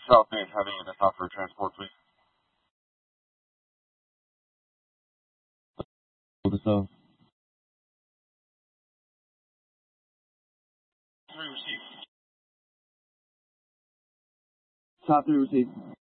South Main heading into South for transport, please. South. 3 received. South 3 received.